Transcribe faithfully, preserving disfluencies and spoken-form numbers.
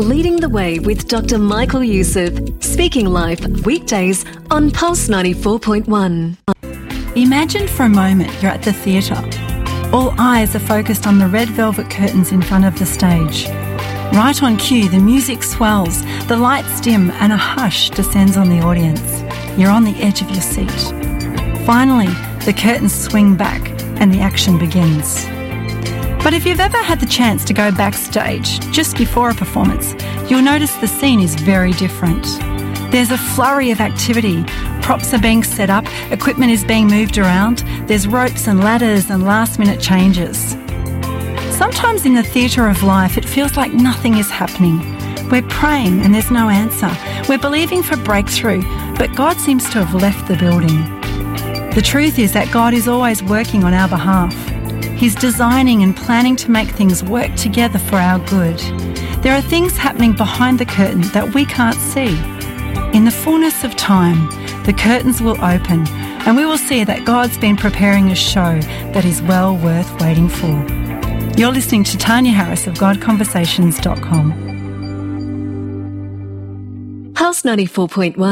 Leading the Way with Doctor Michael Youssef, speaking live weekdays on Pulse ninety-four point one. Imagine for a moment you're at the theatre. All eyes are focused on the red velvet curtains in front of the stage. Right on cue, the music swells, the lights dim, and a hush descends on the audience. You're on the edge of your seat. Finally, the curtains swing back and the action begins. But if you've ever had the chance to go backstage just before a performance, you'll notice the scene is very different. There's a flurry of activity. Props are being set up, equipment is being moved around, there's ropes and ladders and last-minute changes. Sometimes in the theatre of life, it feels like nothing is happening. We're praying and there's no answer. We're believing for breakthrough, but God seems to have left the building. The truth is that God is always working on our behalf. He's designing and planning to make things work together for our good. There are things happening behind the curtain that we can't see. In the fullness of time, the curtains will open and we will see that God's been preparing a show that is well worth waiting for. You're listening to Tanya Harris of God Conversations dot com. Pulse ninety-four point one.